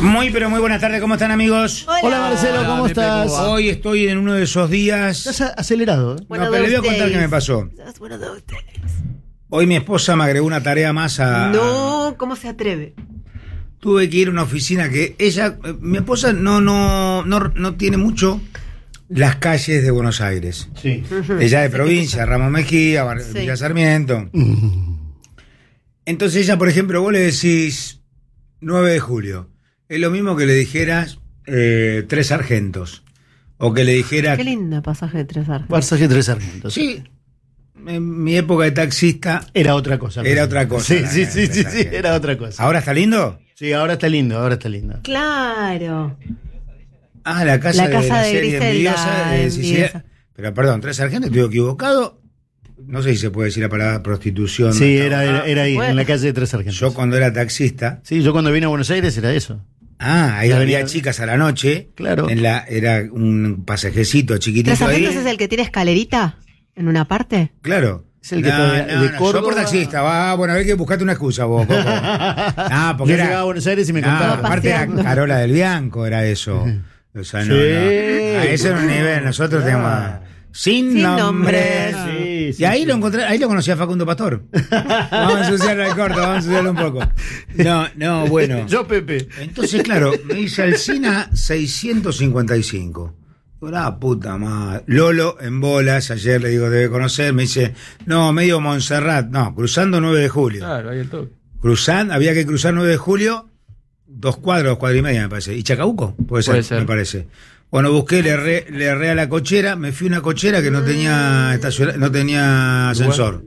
Muy pero muy buenas tardes, ¿cómo están, amigos? Hola Marcelo, ¿cómo estás? Hoy estoy en uno de esos días. Estás acelerado, ¿eh? No, pero le voy a contar qué me pasó. Hoy mi esposa me agregó una tarea más a... No, ¿cómo se atreve? Tuve que ir a una oficina que ella... Mi esposa no tiene mucho las calles de Buenos Aires. Sí. Ella de provincia, Ramos Mejía, Villa Sarmiento. Entonces ella, por ejemplo, vos le decís 9 de julio. Es lo mismo que le dijeras Tres Sargentos. O que le dijeras... Qué linda pasaje de Tres Sargentos. Pasaje Tres Sargentos. Sí. En mi época de taxista... Era otra cosa. Era otra cosa. Sí, era otra cosa. ¿Ahora está lindo? Sí, ahora está lindo. Claro. Ah, la casa de la serie Griselda, envidiosa. Sí. envidiosa. Pero perdón, Tres Sargentos, estoy equivocado. No sé si se puede decir la palabra prostitución. Sí, era ahí, bueno. en la calle de Tres Sargentos. Yo cuando era taxista... Sí, yo cuando vine a Buenos Aires era eso. Ah, ahí La había avenida- chicas a la noche. Claro. Era un pasajecito chiquitito ¿Tres Sargentos ahí. es el que tiene escalerita en una parte? Claro. Es el que de yo Córdoba- por taxista, bueno, a ver que buscate una excusa vos, Coco. Porque Yo era... llegaba a Buenos Aires y me No, contaba. aparte era paseando. Carola del Bianco, era eso. O sea, no, Sí. a ese era un nivel. Nosotros Claro. tenemos... Sin Sin nombre. nombre. Sí, Y ahí lo encontré, ahí lo conocí a Facundo Pastor. Vamos a ensuciarlo al corto, vamos a ensuciarlo un poco. No, bueno. Yo, Pepe. Entonces, claro, me dice Alsina 655. Digo, la puta madre. Lolo en bolas, ayer le digo, debe conocer, me dice, no, medio Montserrat, no, cruzando 9 de julio. Claro, ahí el toque. Había que cruzar 9 de julio, 2 cuadras y media, me parece. ¿Y Chacabuco? Puede ser, me parece. Bueno, busqué, le erré a la cochera, me fui a una cochera que no tenía no tenía ascensor.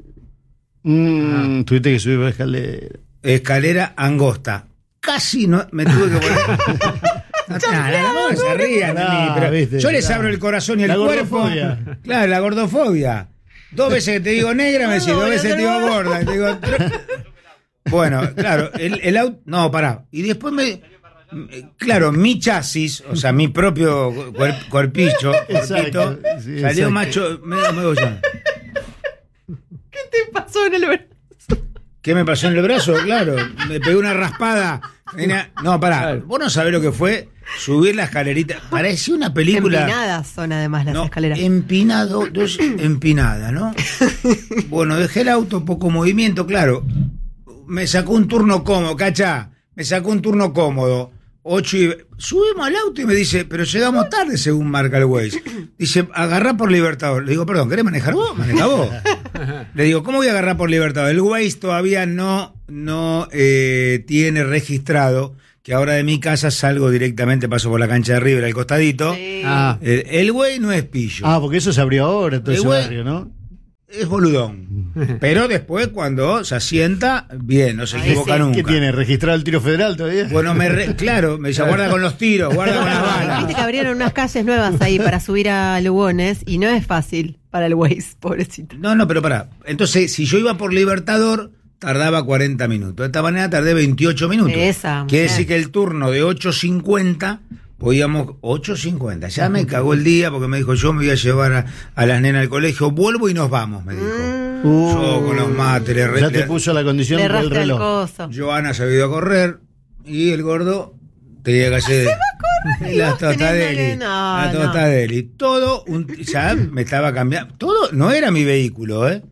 Tuviste que subir por la escalera. Escalera angosta. Casi no me tuve que poner. No se rían de mí, pero viste, yo les abro el corazón y el la cuerpo. gordofobia. Claro, la gordofobia. 2 veces que te digo negra, me decís, 2 veces te digo gorda. Te digo... Bueno, claro, el auto. No, pará. Y después claro, mi chasis, o sea, mi propio cuerpito, Exacto, sí, salió exacto. macho, medio bollón. ¿Qué te pasó en el brazo? ¿Qué me pasó en el brazo? Claro, me pegué una raspada. No, pará, Claro. vos no sabés lo que fue subir la escalerita. Parecía una película. Empinadas son además las escaleras. Empinada, ¿no? Bueno, dejé el auto, poco movimiento, claro. Me sacó un turno cómodo, ¿cachá? Me sacó un turno cómodo. 8 y... Subimos al auto y me dice, pero llegamos tarde según marca el Waze. Dice, agarrá por Libertador. Le digo, perdón, ¿querés manejar vos? Maneja vos. Le digo, ¿cómo voy a agarrar por Libertador? El Waze todavía no tiene registrado que ahora de mi casa salgo directamente, paso por la cancha de River, al costadito. Sí. El Waze no es pillo. Porque eso se abrió ahora, todo El ese güey- barrio, ¿no? Es boludón. Pero después, cuando se asienta, bien, no se Ahí equivoca sí. nunca. ¿Qué tiene? ¿Registrado el tiro federal todavía? Bueno, claro, me dice, guarda con los tiros, guarda con las balas. Viste que abrieron unas calles nuevas ahí para subir a Lugones y no es fácil para el Waze, pobrecito. No, pero pará. Entonces, si yo iba por Libertador, tardaba 40 minutos. De esta manera tardé 28 minutos. Esa, Quiere mujer. decir que el turno de 8:50, podíamos... 8:50. Ya me cagó el día porque me dijo, yo me voy a llevar a las nenas al colegio, vuelvo y nos vamos, me dijo. Yo con los mates, Ya te puso la condición Le del rastra el reloj. coso. Joana se había ido a correr y el gordo tenía que hacer la tostadeli. No, La tostadeli. Todo, ya me estaba cambiando. Todo, no era mi vehículo, el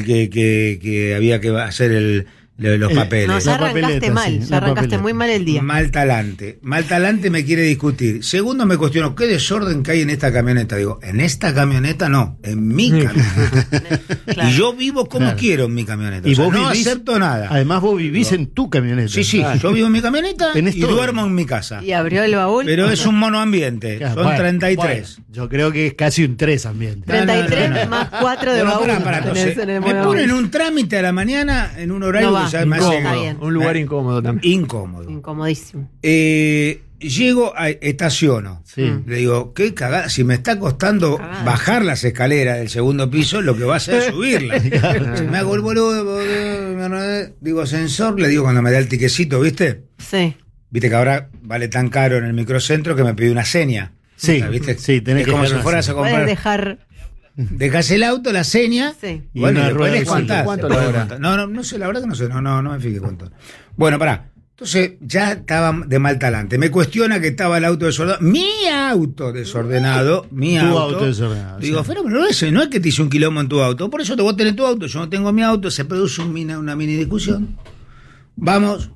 que había que hacer los papeles. No, ya La arrancaste papeleta, mal, sí, ya la arrancaste papeleta. muy mal el día. Mal talante me quiere discutir. Segundo, me cuestiono qué desorden que hay en esta camioneta. Digo, en esta camioneta no, en mi camioneta. Claro. Y yo vivo como Claro. quiero en mi camioneta. Y O sea, vos no vivís- acepto nada. Además vos vivís en tu camioneta. Sí, yo vivo en mi camioneta Tenés y todo. duermo en mi casa. Y abrió el baúl. Pero es un monoambiente, Claro, son bueno, 33. bueno, yo creo que es casi un 3 ambiente. 33 No. más 4 de Bueno, baúl. pará, tenés entonces, en el me baúl. ponen un trámite a la mañana en un horario No va, que ya me hace incómodo. Está bien. Un lugar incómodo también. incómodo. Incomodísimo. Llego, estaciono. Sí. Le digo, qué cagada, si me está costando Cagada. bajar las escaleras del segundo piso, lo que va a hacer es subirlas. Me hago el boludo, digo ascensor, le digo cuando me da el tiquecito, ¿viste? Sí. Viste que ahora vale tan caro en el microcentro que me pide una seña. Sí, O sea, ¿viste? sí, tenés es que como dejar si una fueras a seña. Puedes comprar. dejar. Dejás el auto, la seña. Sí. Y Bueno, una y después rueda les de contás. ¿Cuánto Después la les hora? contás. No sé, la verdad que no sé, no me fijé cuánto. Bueno, pará. Entonces ya estaba de mal talante. Me cuestiona que estaba el auto desordenado. Mi auto desordenado. Mi Tu auto. auto desordenado, Digo, sí. fenómeno, no es que te hice un quilombo en tu auto. Por eso te vos tenés tu auto, yo no tengo mi auto. Se produce una mini discusión. Vamos.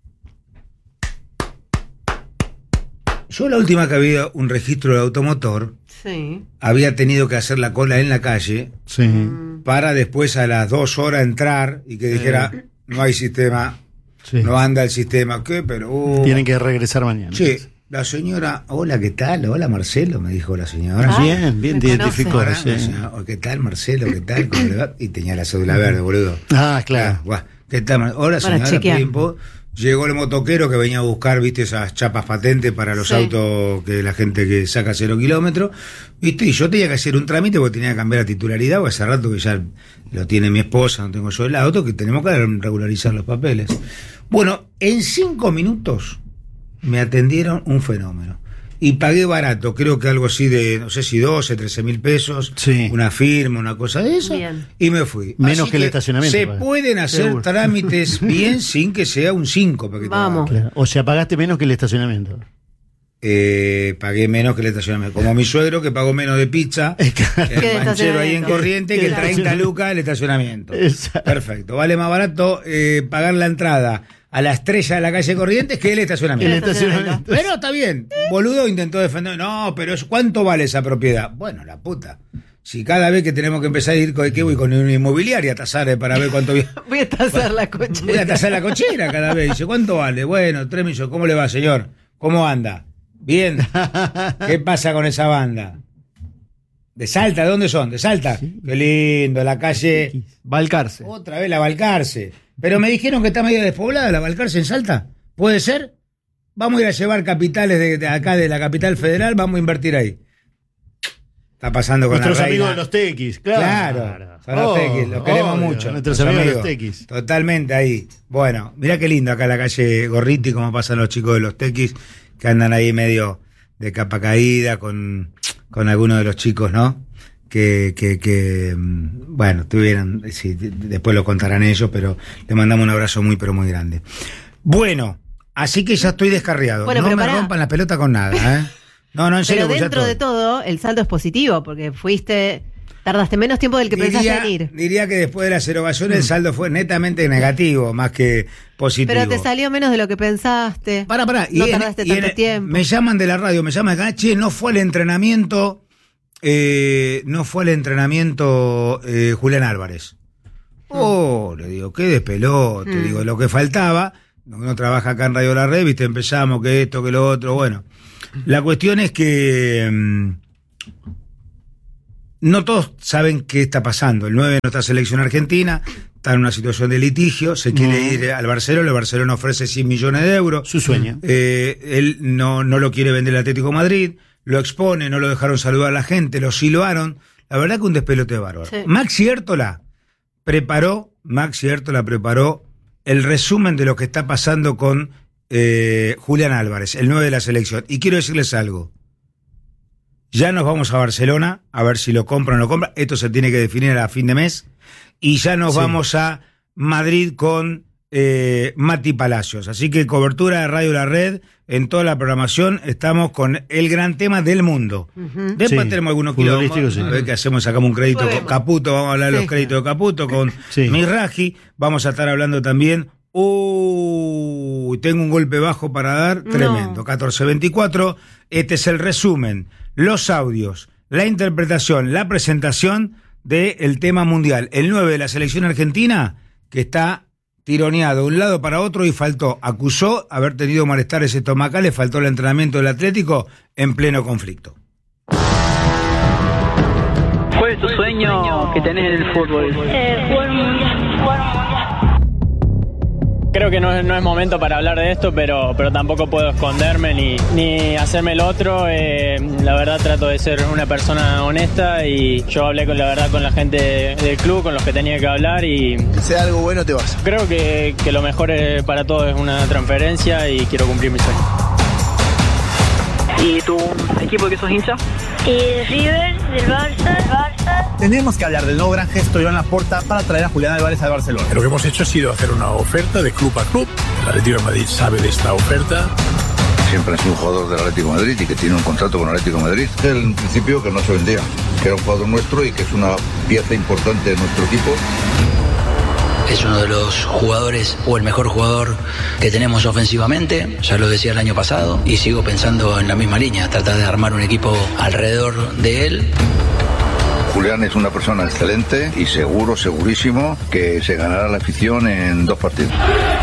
Yo la última que había un registro de automotor, Sí. había tenido que hacer la cola en la calle Sí. para después a las 2 horas entrar y que dijera, no hay sistema, Sí. no anda el sistema, ¿qué? Pero... Tienen que regresar mañana. Sí, la señora, hola, ¿qué tal? Hola, Marcelo, me dijo la señora. Ah, Bien, te me identificó. conoce. Hola, Sí. señora, ¿qué tal, Marcelo? ¿Qué tal? ¿Cómo le va? Y tenía la cédula verde, boludo. Ah, claro. Guau, ¿qué tal? Hola, Para señora. chequear. Pimpo. Llegó el motoquero que venía a buscar, viste, esas chapas patentes para los Sí. autos que la gente que saca 0 kilómetros, viste, y yo tenía que hacer un trámite porque tenía que cambiar la titularidad, porque hace rato que ya lo tiene mi esposa, no tengo yo el auto, que tenemos que regularizar los papeles. Bueno, en 5 minutos me atendieron un fenómeno. Y pagué barato, creo que algo así de, no sé si 12, 13 mil pesos, Sí. una firma, una cosa de eso, Bien. y me fui. Menos Así que el estacionamiento, Se pues. pueden hacer Seguro. trámites bien sin que sea un 5. Para que te Vamos. hagan. Claro. O sea, pagaste menos que el estacionamiento. Pagué menos que el estacionamiento. Como mi suegro que pagó menos de pizza, Claro. el Que el manchero ahí en estacionamiento. Corriente, que Claro. 30 lucas el estacionamiento. Exacto. Perfecto. Vale más barato pagar la entrada a la estrella de la calle Corrientes que el El estacionamiento. estacionamiento. Pero está bien. Boludo intentó defender. No, pero ¿cuánto vale esa propiedad? Bueno, la puta. Si cada vez que tenemos que empezar a ir con ¿qué voy? Con una inmobiliaria a tasar para ver cuánto Voy a tasar la coche. voy a tasar la cochera cada vez. Dice, ¿cuánto vale? Bueno, 3 millones. ¿Cómo le va, señor? ¿Cómo anda? Bien. ¿Qué pasa con esa banda? ¿De Salta? ¿De dónde son? ¿De Salta? Qué lindo, la calle. Balcarce. Otra vez la Balcarce. Pero me dijeron que está medio despoblada la Balcarce en Salta. ¿Puede ser? Vamos a ir a llevar capitales de acá, de la capital federal, vamos a invertir ahí. Está pasando con Nuestros la reina. amigos de los tequis, Claro, son los tequis, los queremos obvio, mucho. Nuestros los amigos de los tequis. Totalmente ahí. Bueno, mirá qué lindo acá la calle Gorriti, cómo pasan los chicos de los tequis, que andan ahí medio de capa caída con algunos de los chicos, ¿no? Que bueno, tuvieron, sí, después lo contarán ellos, pero le mandamos un abrazo muy, pero muy grande. Bueno, así que ya estoy descarriado. Bueno, no pero me pará. rompan la pelota con nada, ¿eh? No, en serio. Pero pues ya dentro de todo, el saldo es positivo, porque tardaste menos tiempo del que pensaste en ir. Diría que después de las erogaciones el saldo fue netamente negativo, más que positivo. Pero te salió menos de lo que pensaste. Pará. No tardaste tanto tiempo. Me llaman de la radio, me llaman acá, che, no fue al entrenamiento Julián Álvarez. Oh, le digo, qué despelote, digo, lo que faltaba, uno trabaja acá en Radio La Red, viste, empezamos que esto, que lo otro, bueno. La cuestión es que no todos saben qué está pasando. El 9 de nuestra selección argentina está en una situación de litigio, se quiere ir al Barcelona, el Barcelona ofrece 100 millones de euros. Su sueño. Él no lo quiere vender el Atlético de Madrid, lo expone, no lo dejaron saludar a la gente, lo siloaron. La verdad que un despelote bárbaro. Sí. Maxi Hértola preparó el resumen de lo que está pasando con Julián Álvarez, el 9 de la selección. Y quiero decirles algo. Ya nos vamos a Barcelona, a ver si lo compran o no lo compran. Esto se tiene que definir a fin de mes. Y ya nos vamos a Madrid con Mati Palacios. Así que cobertura de Radio La Red, en toda la programación estamos con el gran tema del mundo. Después Sí, tenemos algunos futbolístico, kilómetros. sí. A ver qué hacemos, sacamos un crédito Podemos. con Caputo, vamos a hablar de los Sí. créditos de Caputo, con Sí. Miraji. Vamos a estar hablando también. Tengo un golpe bajo para dar, No. tremendo. 14:24. Este es el resumen, los audios, la interpretación, la presentación del tema mundial. El 9 de la selección argentina, que está tironeado de un lado para otro y acusó haber tenido malestares estomacales, faltó el entrenamiento del Atlético en pleno conflicto. ¿Cuál es tu sueño que tenés en el fútbol? Jugar mundial. Creo que no es momento para hablar de esto, pero tampoco puedo esconderme ni hacerme el otro. La verdad trato de ser una persona honesta y yo hablé con la gente del club, con los que tenía que hablar y Sea algo bueno, te vas. creo que lo mejor para todos es una transferencia y quiero cumplir mi sueño. ¿Y tu equipo de que sos hincha? Y del River, del Barça, Tenemos que hablar del nuevo gran gesto de Joan Laporta para traer a Julián Álvarez al Barcelona. Lo que hemos hecho ha sido hacer una oferta de club a club. El Atlético de Madrid sabe de esta oferta. Siempre ha sido un jugador del Atlético de Madrid y que tiene un contrato con el Atlético de Madrid. En principio que no se vendía, que era un jugador nuestro y que es una pieza importante de nuestro equipo. Es uno de los jugadores o el mejor jugador que tenemos ofensivamente, ya lo decía el año pasado, y sigo pensando en la misma línea, tratar de armar un equipo alrededor de él. Julián es una persona excelente y segurísimo que se ganará la afición en 2 partidos.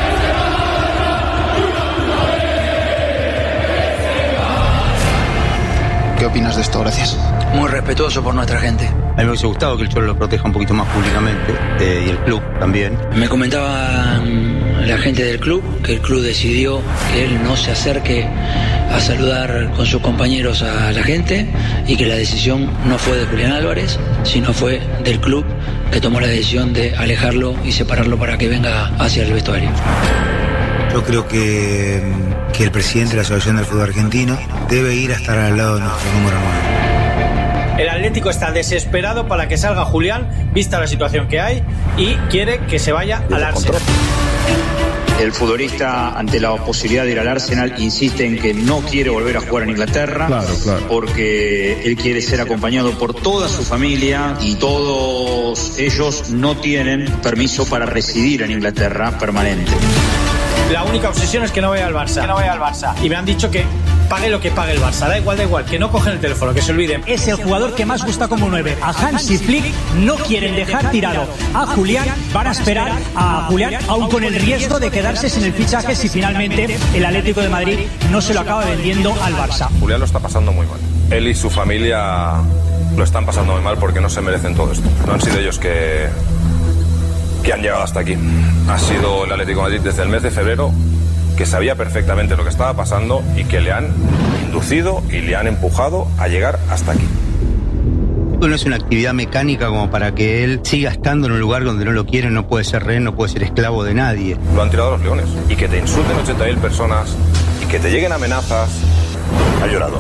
¿Qué opinas de esto? Gracias. Muy respetuoso por nuestra gente. A mí me hubiese gustado que el Cholo lo proteja un poquito más públicamente, y el club también. Me comentaba la gente del club que el club decidió que él no se acerque a saludar con sus compañeros a la gente y que la decisión no fue de Julián Álvarez, sino fue del club que tomó la decisión de alejarlo y separarlo para que venga hacia el vestuario. Yo creo que el presidente de la Asociación del Fútbol Argentino debe ir a estar al lado de nuestro número 9. El Atlético está desesperado para que salga Julián, vista la situación que hay, y quiere que se vaya al Arsenal. El futbolista, ante la posibilidad de ir al Arsenal, insiste en que no quiere volver a jugar en Inglaterra, porque él quiere ser acompañado por toda su familia y todos ellos no tienen permiso para residir en Inglaterra permanente. La única obsesión es que no vaya al Barça. Y me han dicho que pague lo que pague el Barça. Da igual, que no cogen el teléfono, que se olviden. Es el jugador que más gusta como 9. A Hansi Flick no quieren dejar tirado a Julián. Van a esperar a Julián, aun con el riesgo de quedarse sin el fichaje si finalmente el Atlético de Madrid no se lo acaba vendiendo al Barça. Julián lo está pasando muy mal. Él y su familia lo están pasando muy mal porque no se merecen todo esto. No han sido ellos que han llegado hasta aquí. Ha sido el Atlético de Madrid desde el mes de febrero, que sabía perfectamente lo que estaba pasando y que le han inducido y le han empujado a llegar hasta aquí. No es una actividad mecánica como para que él siga estando en un lugar donde no lo quieren, no puede ser rehén, no puede ser esclavo de nadie. Lo han tirado a los leones. Y que te insulten 80.000 personas y que te lleguen amenazas. Ha llorado.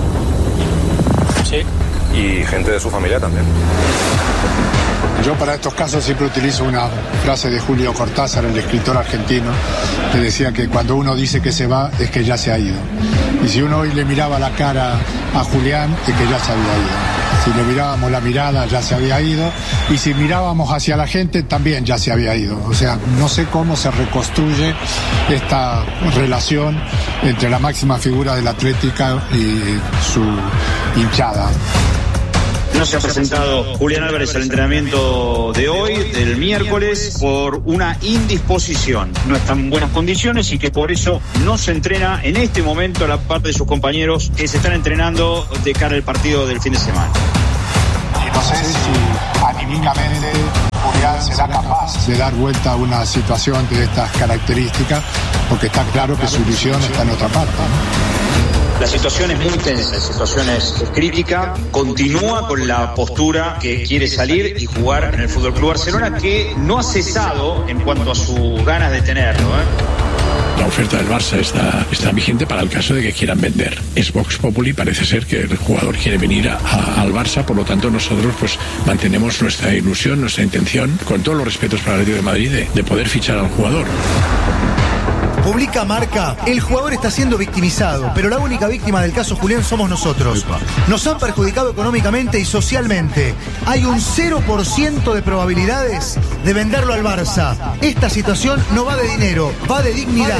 Sí. Y gente de su familia también. Yo para estos casos siempre utilizo una frase de Julio Cortázar, el escritor argentino, que decía que cuando uno dice que se va es que ya se ha ido. Y si uno hoy le miraba la cara a Julián es que ya se había ido. Si le mirábamos la mirada ya se había ido, y si mirábamos hacia la gente también ya se había ido. O sea, no sé cómo se reconstruye esta relación entre la máxima figura del Atlético y su hinchada. No se ha presentado Julián Álvarez al entrenamiento de hoy, del miércoles, por una indisposición. No está en buenas condiciones y que por eso no se entrena en este momento a la parte de sus compañeros que se están entrenando de cara al partido del fin de semana. Y no sé si anímicamente Julián será capaz de dar vuelta a una situación de estas características, porque está claro que su visión está en otra parte, ¿no? La situación es muy tensa, la situación es crítica. Continúa con la postura que quiere salir y jugar en el FC Barcelona, que no ha cesado en cuanto a sus ganas de tenerlo. La oferta del Barça está vigente para el caso de que quieran vender. Es Vox Populi, parece ser que el jugador quiere venir al Barça, por lo tanto nosotros pues mantenemos nuestra ilusión, nuestra intención, con todos los respetos para el Atlético de Madrid, de poder fichar al jugador. Publica Marca, el jugador está siendo victimizado, pero la única víctima del caso Julián somos nosotros. Nos han perjudicado económicamente y socialmente. Hay un 0% de probabilidades de venderlo al Barça. Esta situación no va de dinero, va de dignidad.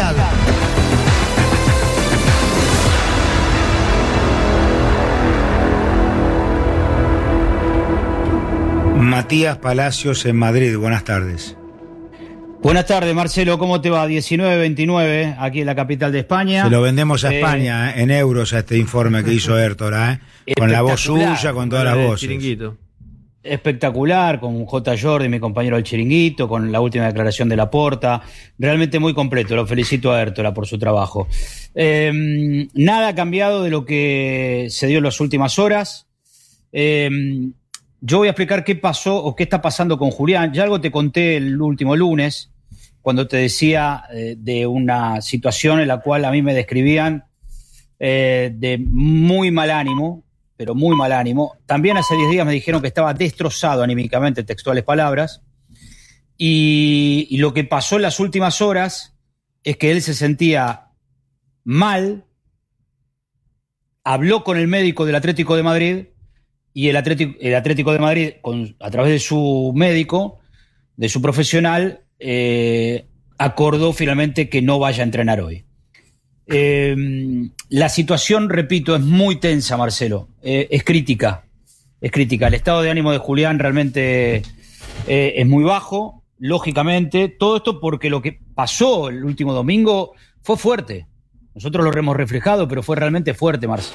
Matías Palacios en Madrid, buenas tardes. Buenas tardes, Marcelo, ¿cómo te va? 19.29 aquí en la capital de España. Se lo vendemos a España en euros a este informe que hizo Hértora, con la voz suya, con todas las voces. Chiringuito. Espectacular, con J. Jordi, mi compañero del Chiringuito, con la última declaración de Laporta. Realmente muy completo, lo felicito a Hértora por su trabajo. Nada ha cambiado de lo que se dio en las últimas horas. Yo voy a explicar qué pasó o qué está pasando con Julián. Ya algo te conté el último lunes, cuando te decía de una situación en la cual a mí me describían de muy mal ánimo, pero muy mal ánimo. También hace 10 días me dijeron que estaba destrozado anímicamente, textuales palabras. Y lo que pasó en las últimas horas es que él se sentía mal, habló con el médico del Atlético de Madrid y el Atlético de Madrid, a través de su médico, de su profesional, acordó finalmente que no vaya a entrenar hoy. La situación, repito, es muy tensa, Marcelo. Es crítica. El estado de ánimo de Julián realmente es muy bajo. Lógicamente, todo esto porque lo que pasó el último domingo fue fuerte. Nosotros lo hemos reflejado, pero fue realmente fuerte, Marcelo.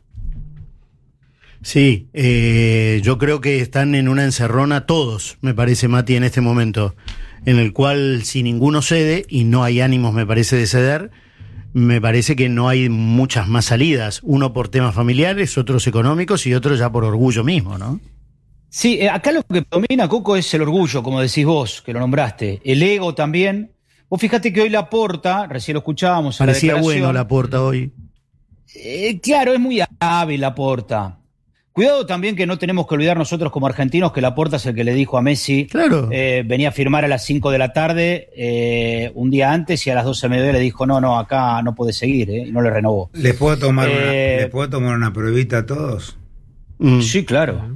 Sí, yo creo que están en una encerrona todos, me parece, Mati, en este momento, en el cual si ninguno cede, y no hay ánimos, me parece, de ceder, me parece que no hay muchas más salidas. Uno por temas familiares, otros económicos y otros ya por orgullo mismo, ¿no? Sí, acá lo que domina, Coco, es el orgullo, como decís vos, que lo nombraste. El ego también. Vos fíjate que hoy Laporta, recién lo escuchábamos. Parecía bueno Laporta hoy. Claro, es muy hábil Laporta. Cuidado también que no tenemos que olvidar nosotros como argentinos que Laporta es el que le dijo a Messi, claro. Venía a firmar a las 5 de la tarde un día antes y a las 12 de mediodía le dijo no, acá no puede seguir, y no le renovó. ¿Les puedo tomar una pruebita a todos? Sí, claro.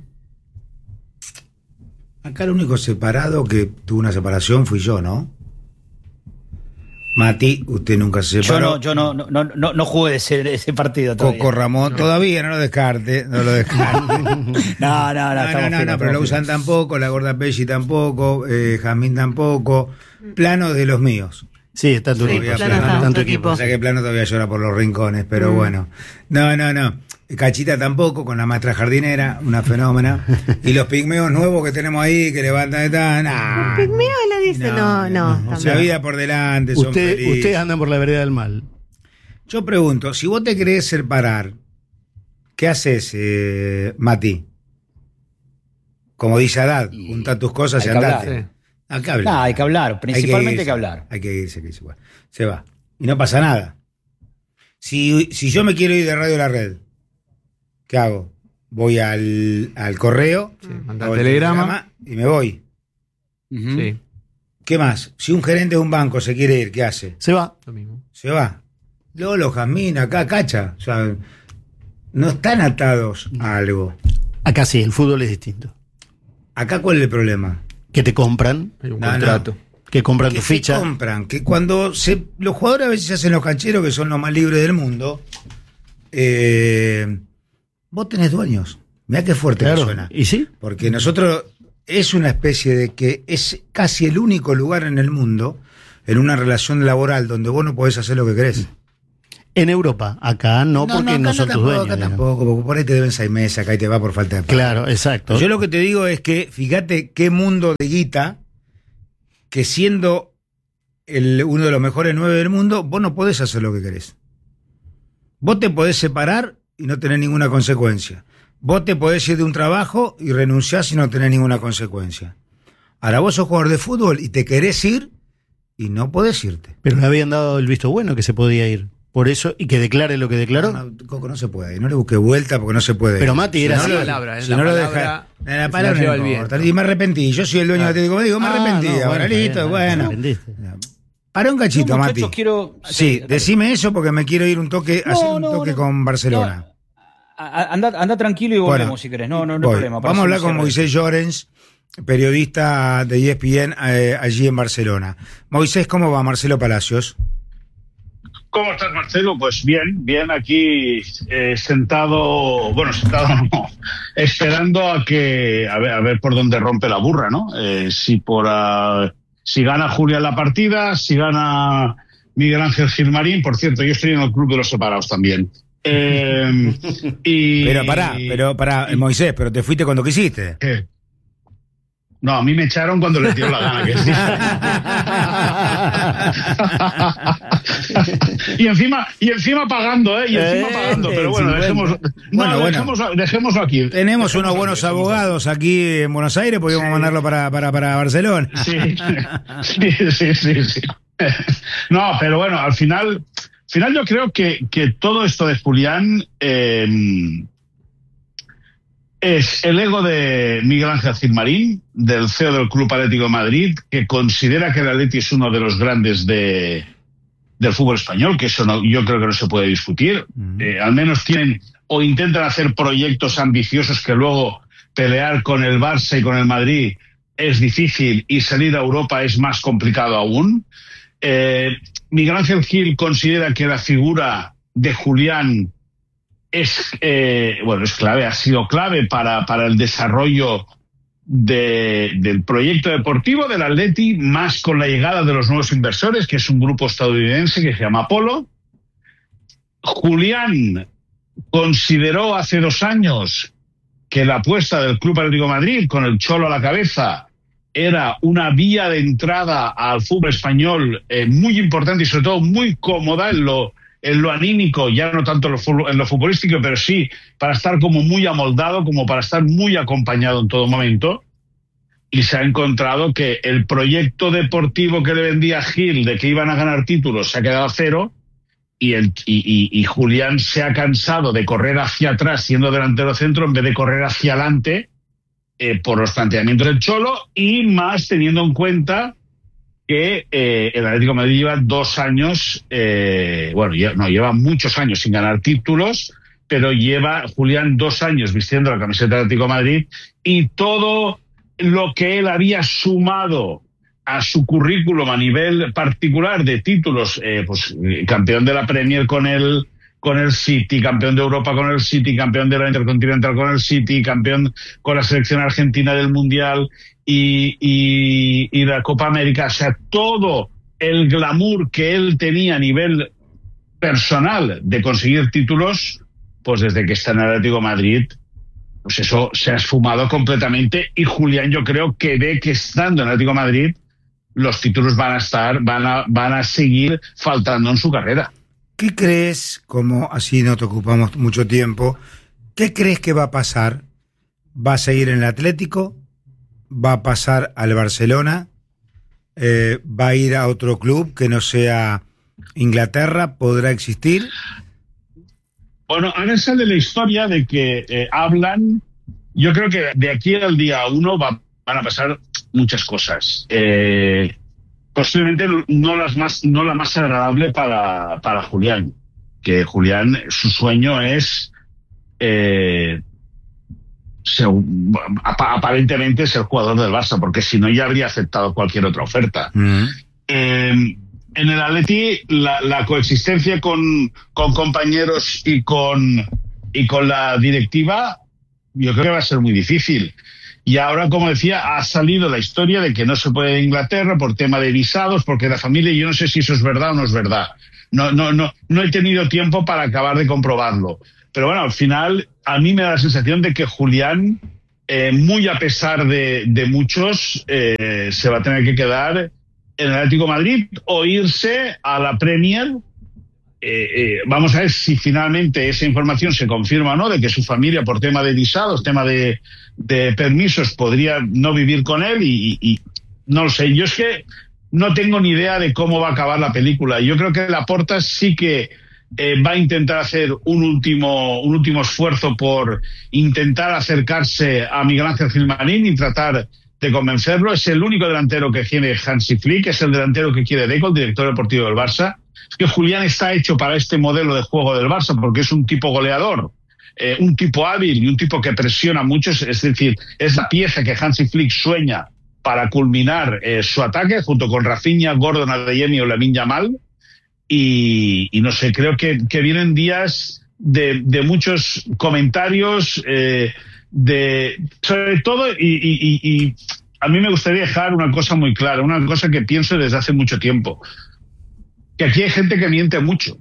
Acá el único separado que tuvo una separación fui yo, ¿no? Mati, usted nunca se separó. Yo no jugué ese partido todavía. Coco Ramón, todavía no lo descarte. No, pero lo usan tampoco, la gorda Pesci tampoco, Jamín tampoco. Plano de los míos. Sí, está tu equipo. Tanto equipo. O sea que Plano todavía llora por los rincones, pero bueno. No. Cachita tampoco, con la maestra jardinera, una fenómena. Y los pigmeos nuevos que tenemos ahí, que levantan de tan. Los pigmeos le dicen, no. La vida por delante, son felices. Ustedes andan por la vereda del mal. Yo pregunto, si vos te querés separar, ¿qué haces, Mati? Como dice Haddad, junta tus cosas y andate. Hay que hablar, principalmente hay que hablar. Hay que irse, bueno, se va. Y no pasa nada. Si yo me quiero ir de Radio La Red, ¿qué hago? Voy al correo, manda telegrama y me voy. Sí. ¿Qué más? Si un gerente de un banco se quiere ir, ¿qué hace? Se va. Lo mismo. Se va. Lolo, Jazmín, acá, Cacha. O sea, no están atados a algo. Acá sí, el fútbol es distinto. ¿Acá cuál es el problema? Que te compran. Hay un contrato. Que compran tu ficha. Que cuando los jugadores a veces se hacen los cancheros, que son los más libres del mundo, vos tenés dueños. Mirá qué fuerte que suena. ¿Y sí? Porque nosotros es una especie de que es casi el único lugar en el mundo, en una relación laboral, donde vos no podés hacer lo que querés. En Europa, acá no, porque acá no son tus dueños. Acá tampoco, porque por ahí te deben 6 meses, acá y te va por falta de pago. Claro, exacto. Yo lo que te digo es que, fíjate qué mundo de guita, que siendo uno de los mejores 9 del mundo, vos no podés hacer lo que querés. Vos te podés separar y no tener ninguna consecuencia. Vos te podés ir de un trabajo y renunciás y no tener ninguna consecuencia. Ahora vos sos jugador de fútbol y te querés ir y no podés irte. Pero le habían dado el visto bueno que se podía ir. Por eso, y que declare lo que declaró. Coco, no se puede. No le busque vuelta porque no se puede. Pero Mati, era así. La palabra no importa. Y me arrepentí. Yo soy el dueño de Atlético. Digo, me arrepentí. Ahora listo, bueno. Pará un cachito, Mati. Sí, decime eso porque me quiero ir un toque, hacer un toque con Barcelona. Anda tranquilo y volvemos si querés. No hay problema. Vamos a hablar con Moisés Llorens, periodista de ESPN allí en Barcelona. Moisés, ¿cómo va Marcelo Palacios? ¿Cómo estás, Marcelo? Pues bien, aquí sentado no, esperando a ver por dónde rompe la burra, ¿no? Si gana Julián la partida, si gana Miguel Ángel Gilmarín, por cierto, yo estoy en el club de los separados también. Pero pará, Moisés, pero te fuiste cuando quisiste. ¿Qué? No, a mí me echaron cuando les dio la gana que sí. y encima pagando, pero bueno, dejémoslo aquí. Tenemos unos buenos abogados aquí en Buenos Aires, podríamos mandarlo para Barcelona. Sí. No, pero bueno, al final yo creo que todo esto de Julián es el ego de Miguel Ángel Gilmarín, del CEO del Club Atlético de Madrid, que considera que el Atleti es uno de los grandes del fútbol español, que eso yo creo que no se puede discutir. Al menos tienen o intentan hacer proyectos ambiciosos que luego pelear con el Barça y con el Madrid es difícil y salir a Europa es más complicado aún. Miguel Ángel Gil considera que la figura de Julián es clave, ha sido clave para el desarrollo del proyecto deportivo del Atleti, más con la llegada de los nuevos inversores, que es un grupo estadounidense que se llama Apollo. Julián consideró hace 2 años que la apuesta del Club Atlético de Madrid, con el Cholo a la cabeza, era una vía de entrada al fútbol español muy importante y sobre todo muy cómoda en lo anímico, ya no tanto en lo futbolístico, pero sí para estar como muy amoldado, como para estar muy acompañado en todo momento. Y se ha encontrado que el proyecto deportivo que le vendía Gil de que iban a ganar títulos se ha quedado a cero, y Julián se ha cansado de correr hacia atrás siendo delantero centro en vez de correr hacia adelante por los planteamientos del Cholo, y más teniendo en cuenta que el Atlético de Madrid lleva 2 años, lleva muchos años sin ganar títulos, pero lleva Julián 2 años vistiendo la camiseta del Atlético de Madrid, y todo lo que él había sumado a su currículum a nivel particular de títulos, campeón de la Premier con el City, campeón de Europa con el City, campeón de la Intercontinental con el City, campeón con la selección argentina del Mundial y la Copa América. O sea, todo el glamour que él tenía a nivel personal de conseguir títulos, pues desde que está en el Atlético de Madrid, pues eso se ha esfumado completamente. Y Julián, yo creo que ve que estando en el Atlético de Madrid, los títulos van a seguir faltando en su carrera. ¿Qué crees, como así no te ocupamos mucho tiempo, qué crees que va a pasar? ¿Va a seguir en el Atlético? ¿Va a pasar al Barcelona? ¿Va a ir a otro club que no sea Inglaterra? ¿Podrá existir? Bueno, ahora sale la historia de que hablan, yo creo que de aquí al día 1 van a pasar muchas cosas. Posiblemente no la más agradable para Julián. Que Julián, su sueño es aparentemente ser jugador del Barça, porque si no ya habría aceptado cualquier otra oferta. En el Atleti la coexistencia con compañeros y con la directiva, yo creo que va a ser muy difícil. Y ahora, como decía, ha salido la historia de que no se puede ir a Inglaterra por tema de visados, porque la familia, yo no sé si eso es verdad o no es verdad. No he tenido tiempo para acabar de comprobarlo. Pero bueno, al final, a mí me da la sensación de que Julián, muy a pesar de muchos, se va a tener que quedar en el Atlético de Madrid o irse a la Premier. Vamos a ver si finalmente esa información se confirma o no, de que su familia, por tema de visados, tema de permisos, podría no vivir con él, y no lo sé. Yo es que no tengo ni idea de cómo va a acabar la película. Yo creo que Laporta sí que va a intentar hacer un último esfuerzo por intentar acercarse a Miguel Ángel Gilmarín y tratar de convencerlo. Es el único delantero que tiene Hansi Flick, es el delantero que quiere Deco, el director deportivo del Barça. Es que Julián está hecho para este modelo de juego del Barça, porque es un tipo goleador, un tipo hábil y un tipo que presiona mucho. Es decir, es la pieza que Hansi Flick sueña para culminar su ataque, junto con Rafinha, Gordon, Adeyemi o Lamine Yamal. Y no sé, creo que vienen días de muchos comentarios, sobre todo, y a mí me gustaría dejar una cosa muy clara, una cosa que pienso desde hace mucho tiempo. Que aquí hay gente que miente mucho.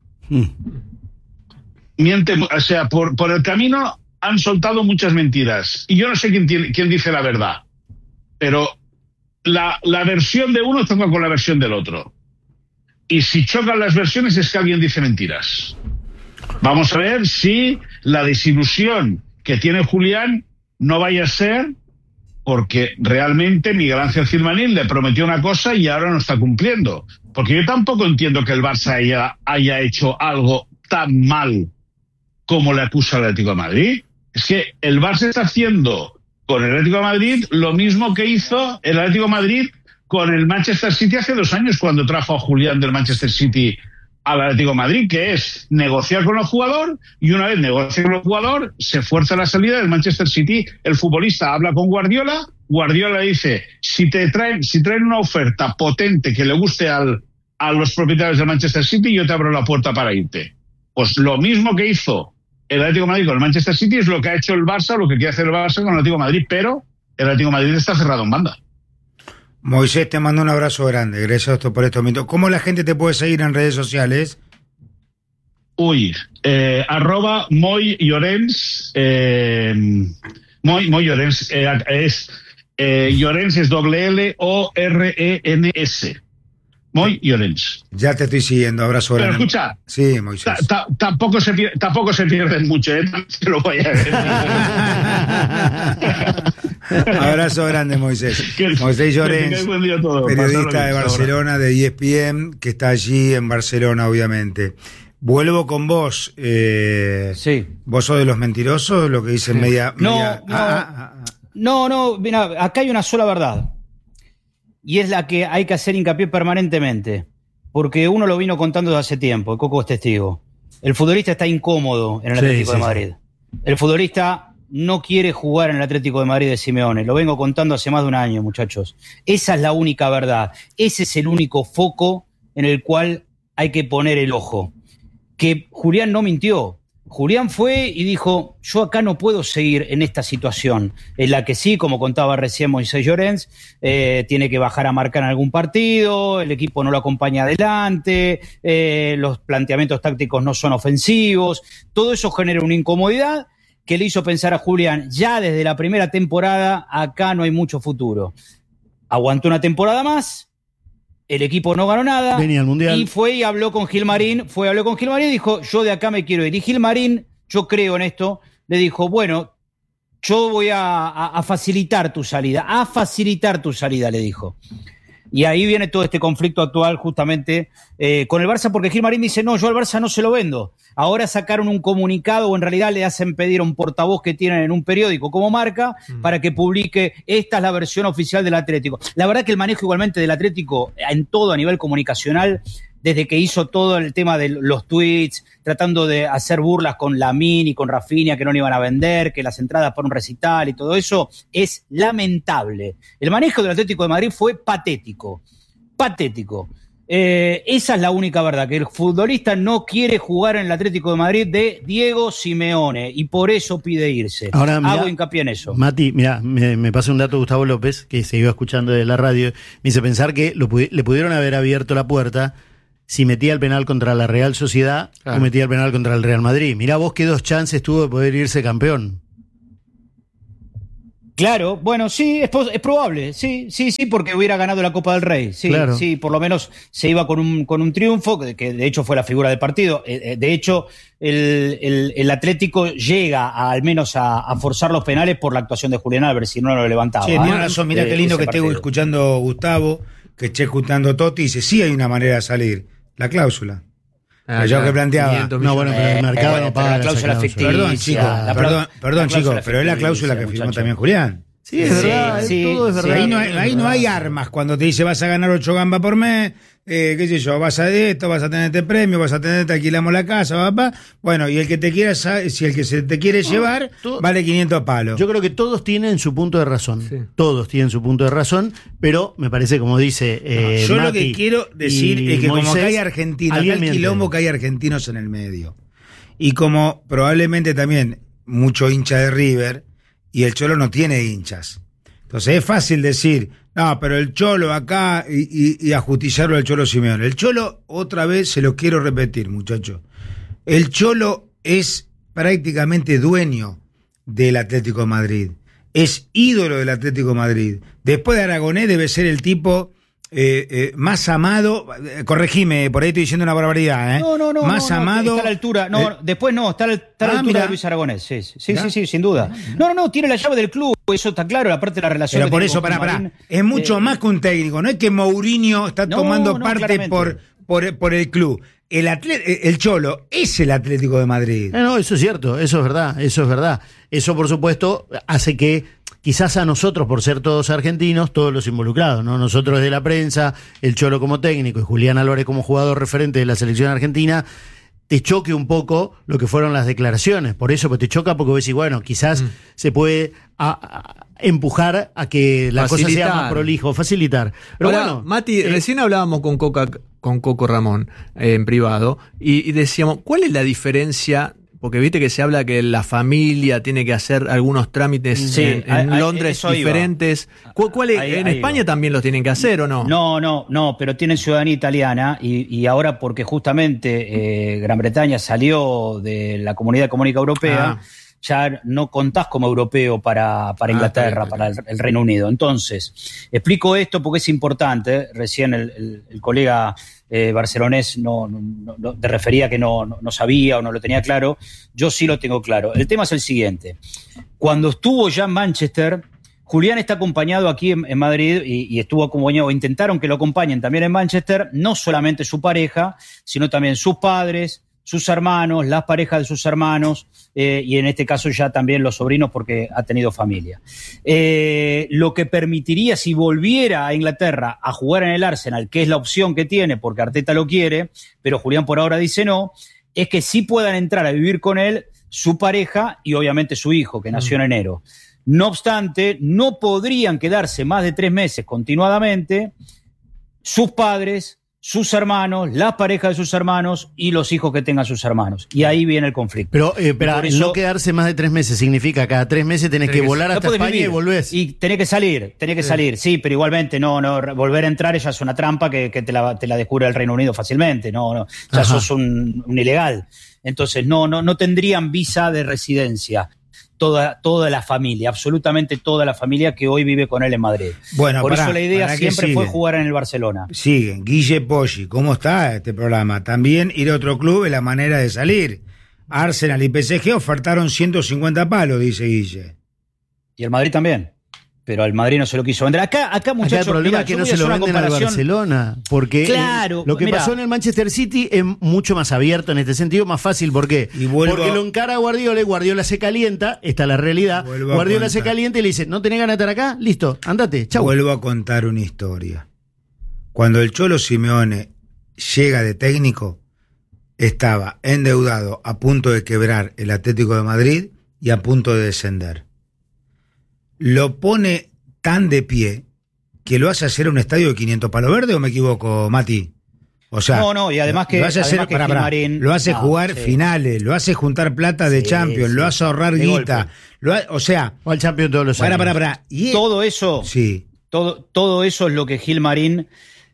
Miente, o sea, por el camino han soltado muchas mentiras. Y yo no sé quién dice la verdad. Pero la versión de uno choca con la versión del otro. Y si chocan las versiones es que alguien dice mentiras. Vamos a ver si la desilusión que tiene Julián no vaya a ser porque realmente Miguel Ángel Gilmarín le prometió una cosa y ahora no está cumpliendo. Porque yo tampoco entiendo que el Barça haya hecho algo tan mal como le acusa el Atlético de Madrid. Es que el Barça está haciendo con el Atlético de Madrid lo mismo que hizo el Atlético de Madrid con el Manchester City hace 2 años, cuando trajo a Julián del Manchester City al Atlético de Madrid, que es negociar con el jugador, y una vez negocia con el jugador, se fuerza la salida del Manchester City. El futbolista habla con Guardiola dice, si traen una oferta potente que le guste a los propietarios del Manchester City, yo te abro la puerta para irte. Pues lo mismo que hizo el Atlético de Madrid con el Manchester City es lo que ha hecho el Barça, lo que quiere hacer el Barça con el Atlético de Madrid, pero el Atlético de Madrid está cerrado en banda. Moisés, te mando un abrazo grande. Gracias por estos minutos. ¿Cómo la gente te puede seguir en redes sociales? @Moy Llorens. Moy Llorens. Llorens es Lorens. Moy Llorens. Ya te estoy siguiendo. Abrazo grande. Pero escucha. Sí, Moisés. Tampoco se pierden mucho, se lo voy a ver. Abrazo grande, Moisés. Moisés Llorens, periodista de Barcelona, de ESPN, que está allí en Barcelona, obviamente. Vuelvo con vos. Sí. ¿Vos sos de los mentirosos? Lo que dicen media... No, mira, acá hay una sola verdad. Y es la que hay que hacer hincapié permanentemente. Porque uno lo vino contando desde hace tiempo, el Coco es testigo. El futbolista está incómodo en el Atlético de Madrid. El futbolista no quiere jugar en el Atlético de Madrid de Simeone. Lo vengo contando hace más de 1 año, muchachos. Esa es la única verdad. Ese es el único foco en el cual hay que poner el ojo. Que Julián no mintió. Julián fue y dijo, yo acá no puedo seguir en esta situación, en la que sí, como contaba recién Moisés Llorens, tiene que bajar a marcar en algún partido, el equipo no lo acompaña adelante, los planteamientos tácticos no son ofensivos, todo eso genera una incomodidad que le hizo pensar a Julián, ya desde la primera temporada, acá no hay mucho futuro. Aguantó una temporada más, el equipo no ganó nada, venía al Mundial. Y fue y habló con Gilmarín, y dijo, yo de acá me quiero ir. Y Gilmarín, yo creo en esto, le dijo, bueno, yo voy a facilitar tu salida, le dijo. Y ahí viene todo este conflicto actual justamente con el Barça, porque Gilmarín dice, no, yo al Barça no se lo vendo. Ahora sacaron un comunicado, o en realidad le hacen pedir a un portavoz que tienen en un periódico como Marca, para que publique, esta es la versión oficial del Atlético. La verdad que el manejo igualmente del Atlético, en todo a nivel comunicacional, desde que hizo todo el tema de los tweets, tratando de hacer burlas con Lamine y con Rafinha, que no le iban a vender, que las entradas para un recital y todo eso, es lamentable. El manejo del Atlético de Madrid fue patético. Esa es la única verdad, que el futbolista no quiere jugar en el Atlético de Madrid de Diego Simeone, y por eso pide irse. Ahora, mirá, hago hincapié en eso. Mati, mira, me pasa un dato Gustavo López, que se iba escuchando de la radio, me hizo pensar que le pudieron haber abierto la puerta si metía el penal contra la Real Sociedad o metía el penal contra el Real Madrid. Mirá vos qué 2 chances tuvo de poder irse campeón. Claro, bueno, sí, es probable, sí, porque hubiera ganado la Copa del Rey, sí, claro. Sí, por lo menos se iba con un triunfo, que de hecho fue la figura del partido. De hecho, el Atlético llega al menos a forzar los penales por la actuación de Julián Álvarez, si no lo levantaba. Sí, tiene razón, mira qué lindo que esté escuchando Gustavo, que esté escuchando Totti, dice, sí hay una manera de salir, la cláusula. Yo que planteaba. No, bueno, pero el mercado no paga. La cláusula ficticia. Perdón, chicos, pero es la cláusula que firmó también Julián. Sí, es verdad, todo es verdad. Ahí no hay armas cuando te dice vas a ganar 8 gambas por mes, qué sé yo, vas a esto, vas a tener este premio, te alquilamos la casa, papá. Bueno, y el que te quiera, si el que se te quiere llevar, vale 500 palos. Yo creo que todos tienen su punto de razón. Sí. Todos tienen su punto de razón, pero me parece, como dice yo Mati, lo que quiero decir es que Moisés, como que hay argentinos, acá el quilombo que hay argentinos en el medio. Y como probablemente también mucho hincha de River, y el Cholo no tiene hinchas. Entonces es fácil decir, no, pero el Cholo acá y ajustillarlo al Cholo Simeone. El Cholo, otra vez se lo quiero repetir, muchachos. El Cholo es prácticamente dueño del Atlético de Madrid. Es ídolo del Atlético de Madrid. Después de Aragonés debe ser el tipo más amado. Corregime, por ahí estoy diciendo una barbaridad, ¿eh? No, más amado. Está a la altura. Después no, está a la altura de Luis Aragonés. Sí, sin duda. No, tiene la llave del club. Eso está claro, aparte de la relación. Pero por eso, pará. Es mucho más que un técnico. No es que Mourinho está tomando parte por el club. El Cholo es el Atlético de Madrid. No, eso es cierto, eso es verdad. eso por supuesto hace que quizás a nosotros, por ser todos argentinos, todos los involucrados, ¿no? Nosotros de la prensa, el Cholo como técnico y Julián Álvarez como jugador referente de la selección argentina, te choque un poco lo que fueron las declaraciones. Por eso pues te choca porque vos decís, bueno, quizás se puede empujar a que la cosa sea más prolijo, facilitar. Pero ahora, bueno, Mati, recién hablábamos con Coco Ramón en privado y decíamos, ¿cuál es la diferencia? Porque viste que se habla que la familia tiene que hacer algunos trámites en Londres diferentes. ¿Cuál es? ¿En España también los tienen que hacer o no? No, pero tienen ciudadanía italiana y ahora porque justamente Gran Bretaña salió de la Comunidad Económica Europea, ya no contás como europeo para Inglaterra, para el Reino Unido. Entonces, explico esto porque es importante. Recién el colega barcelonés no te refería que no sabía o no lo tenía claro. Yo sí lo tengo claro. El tema es el siguiente. Cuando estuvo ya en Manchester, Julián está acompañado aquí en Madrid y estuvo acompañado, intentaron que lo acompañen también en Manchester, no solamente su pareja, sino también sus padres, sus hermanos, las parejas de sus hermanos y en este caso ya también los sobrinos porque ha tenido familia. Lo que permitiría si volviera a Inglaterra a jugar en el Arsenal, que es la opción que tiene porque Arteta lo quiere, pero Julián por ahora dice no, es que sí puedan entrar a vivir con él su pareja y obviamente su hijo que nació en enero. No obstante, no podrían quedarse más de 3 meses continuadamente sus padres, sus hermanos, las parejas de sus hermanos y los hijos que tengan sus hermanos. Y ahí viene el conflicto. Pero no quedarse más de 3 meses significa cada 3 meses tenés que volar hasta España vivir, y volvés. Y tenés que salir, sí, pero igualmente no volver a entrar ya es una trampa que te la descubre el Reino Unido fácilmente, ya sos un ilegal. Entonces no tendrían visa de residencia. Toda la familia, absolutamente toda la familia que hoy vive con él en Madrid. Bueno, por eso la idea siempre fue jugar en el Barcelona. Siguen. Guille Poggi, ¿cómo está este programa? También ir a otro club es la manera de salir. Arsenal y PSG ofertaron 150 palos, dice Guille. Y el Madrid también. Pero al Madrid no se lo quiso vender. Acá muchachos, el problema es que no se lo venden al Barcelona. Porque lo que pasó en el Manchester City es mucho más abierto en este sentido, más fácil. ¿Por qué? Porque lo encara Guardiola y Guardiola se calienta, esta es la realidad. Guardiola se calienta y le dice, ¿no tenés ganas de estar acá? Listo, andate, chau. Vuelvo a contar una historia. Cuando el Cholo Simeone llega de técnico, estaba endeudado, a punto de quebrar el Atlético de Madrid y a punto de descender. Lo pone tan de pie que lo hace hacer un estadio de 500 palos verdes, ¿o me equivoco, Mati? O sea, y además que, lo hace hacer, Gilmarín, lo hace jugar finales, lo hace juntar plata de Champions, lo hace ahorrar guita, o sea, o al Champions todos los años. Y todo eso, todo eso es lo que Gilmarín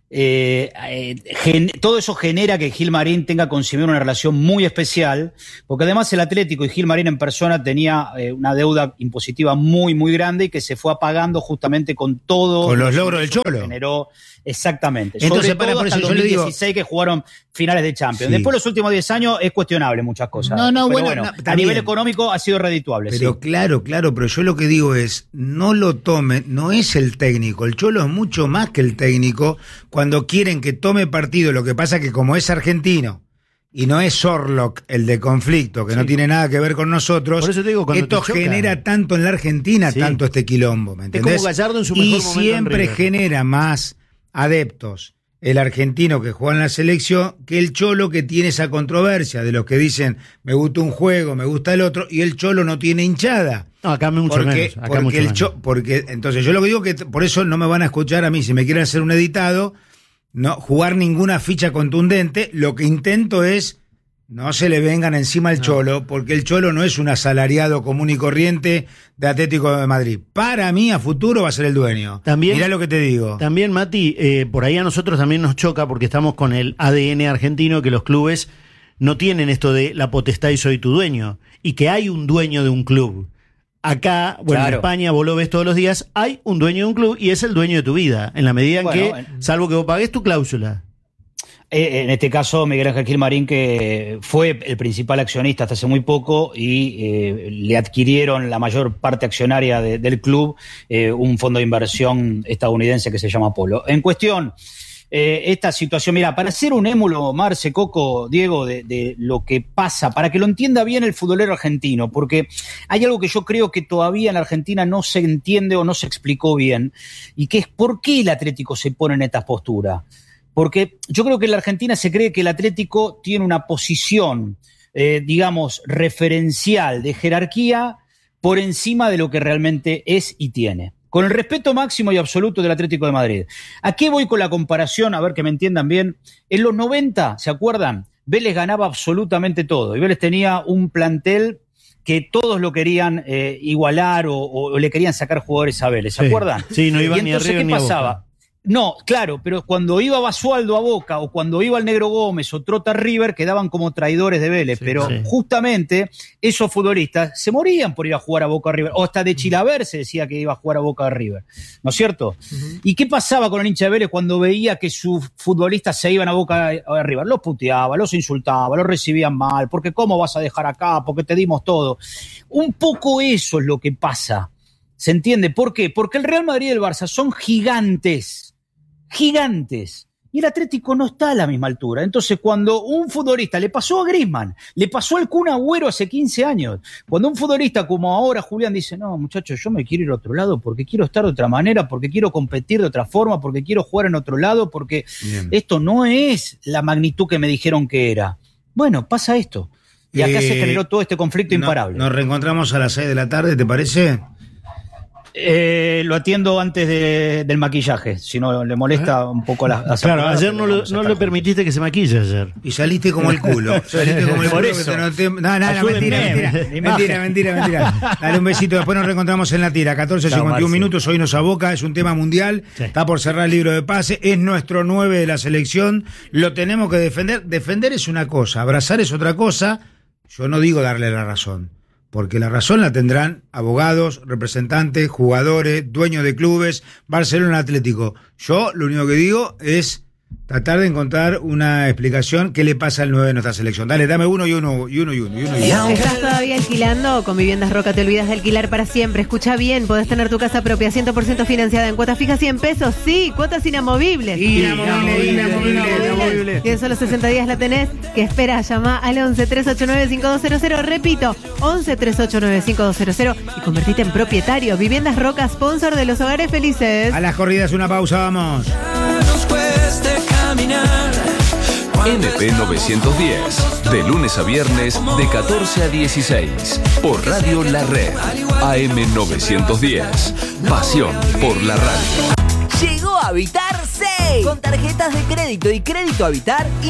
todo eso genera que Gilmarín tenga con Simeone una relación muy especial, porque además el Atlético y Gilmarín en persona tenía una deuda impositiva muy, muy grande y que se fue apagando justamente con los logros del Cholo. Generó, exactamente. Entonces, sobre todo por hasta eso el 2016 que jugaron finales de Champions. Sí. Después los últimos 10 años es cuestionable muchas cosas. A nivel económico ha sido redituable. Pero claro, pero yo lo que digo es, no lo tomen, no es el técnico. El Cholo es mucho más que el técnico cuando quieren que tome partido. Lo que pasa que como es argentino y no es Orlok el de conflicto, que no tiene nada que ver con nosotros, por eso te digo, esto genera tanto en la Argentina, tanto este quilombo, ¿me entendés? Es como Gallardo en su mejor momento siempre genera más adeptos el argentino que juega en la selección que el Cholo, que tiene esa controversia de los que dicen me gusta un juego, me gusta el otro, y el Cholo no tiene hinchada. No, acá mucho menos. Porque entonces yo lo que digo que por eso no me van a escuchar a mí si me quieren hacer un editado, no jugar ninguna ficha contundente. Lo que intento es no se le vengan encima al Cholo, porque el Cholo no es un asalariado común y corriente de Atlético de Madrid. Para mí, a futuro va a ser el dueño. Mirá lo que te digo. También, Mati, por ahí a nosotros también nos choca, porque estamos con el ADN argentino, que los clubes no tienen esto de la potestad y soy tu dueño, y que hay un dueño de un club. Acá, en España, vos lo ves todos los días, hay un dueño de un club y es el dueño de tu vida, en la medida en que, salvo que vos pagues tu cláusula. En este caso, Miguel Ángel Gilmarín, que fue el principal accionista hasta hace muy poco y le adquirieron la mayor parte accionaria del club un fondo de inversión estadounidense que se llama Apollo. En cuestión, esta situación. Mira, para hacer un émulo, Marce, Coco, Diego, de lo que pasa, para que lo entienda bien el futbolero argentino, porque hay algo que yo creo que todavía en la Argentina no se entiende o no se explicó bien, y que es por qué el Atlético se pone en esta postura. Porque yo creo que en la Argentina se cree que el Atlético tiene una posición, digamos, referencial de jerarquía por encima de lo que realmente es y tiene. Con el respeto máximo y absoluto del Atlético de Madrid. ¿A qué voy con la comparación? A ver que me entiendan bien. En los 90, ¿se acuerdan? Vélez ganaba absolutamente todo. Y Vélez tenía un plantel que todos lo querían igualar o le querían sacar jugadores a Vélez. ¿Se acuerdan? Sí, no iba ni arriba ni a Boca. ¿Qué pasaba? No, claro, pero cuando iba Basualdo a Boca o cuando iba el Negro Gómez o Trota River quedaban como traidores de Vélez, pero justamente esos futbolistas se morían por ir a jugar a Boca River, o hasta de Chilaver se decía que iba a jugar a Boca River, ¿no es cierto? ¿Y qué pasaba con el hincha de Vélez cuando veía que sus futbolistas se iban a Boca River? Los puteaba, los insultaba, los recibían mal, porque ¿cómo vas a dejar acá? Porque te dimos todo. Un poco eso es lo que pasa, ¿se entiende? ¿Por qué? Porque el Real Madrid y el Barça son gigantes. Y el Atlético no está a la misma altura. Entonces, cuando un futbolista, le pasó a Griezmann, le pasó al Kun Agüero hace 15 años, cuando un futbolista como ahora Julián dice, no, muchachos, yo me quiero ir a otro lado porque quiero estar de otra manera, porque quiero competir de otra forma, porque quiero jugar en otro lado, porque esto no es la magnitud que me dijeron que era. Bueno, pasa esto. Y acá se generó todo este conflicto imparable. Nos reencontramos a las 6 de la tarde, ¿te parece? Lo atiendo antes del maquillaje, si no le molesta un poco las claro, ayer no le permitiste que se maquille ayer. Y saliste como el culo. Saliste como el Por culo. eso. Mentira. Dale un besito, después nos reencontramos en la tira. 14:51 minutos, hoy nos aboca, es un tema mundial, está por cerrar el libro de pase, es nuestro 9 de la selección, lo tenemos que defender. Defender es una cosa, abrazar es otra cosa. Yo no digo darle la razón, porque la razón la tendrán abogados, representantes, jugadores, dueños de clubes, Barcelona, Atlético. Yo lo único que digo es tratar de encontrar una explicación qué le pasa al 9 de nuestra selección. Dale, dame uno. ¿Estás todavía alquilando? Con Viviendas Roca te olvidas de alquilar para siempre. Escucha bien, podés tener tu casa propia 100% financiada en cuotas fijas 100 pesos. Sí, cuotas inamovibles. Inamovible. Y en solo 60 días la tenés. ¿Qué esperas? Llama al 11-389-5200. Repito, 11-389-5200 y convertite en propietario. Viviendas Roca, sponsor de los hogares felices. A las corridas, una pausa, vamos. NP 910, de lunes a viernes de 14 a 16, por Radio La Red, AM 910, pasión por la radio. Llegó Habitar 6, con tarjetas de crédito y crédito Habitar y